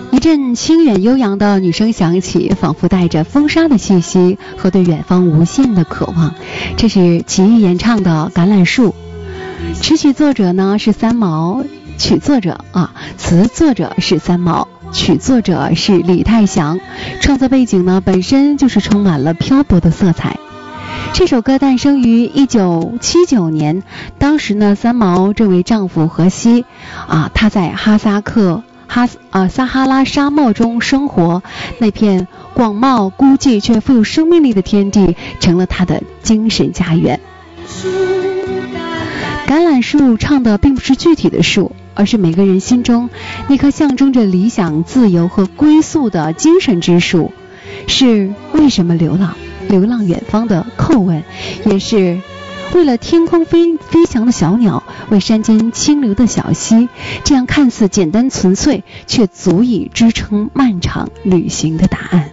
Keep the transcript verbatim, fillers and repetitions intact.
一阵清远悠扬的女声响起，仿佛带着风沙的气息和对远方无限的渴望。这是齐豫演唱的《橄榄树》，词曲作者呢是三毛，曲作者啊，词作者是三毛，曲作者是李泰祥。创作背景呢本身就是充满了漂泊的色彩。这首歌诞生于一九七九年，当时呢三毛正为丈夫荷西啊，她在哈萨克哈啊撒哈拉沙漠中生活，那片广袤孤寂却富有生命力的天地成了她的精神家园。橄榄树唱的并不是具体的树，而是每个人心中那棵象征着理想、自由和归宿的精神之树，是为什么流浪流浪远方的叩问，也是为了天空飞飞翔的小鸟，为山间清流的小溪，这样看似简单纯粹，却足以支撑漫长旅行的答案。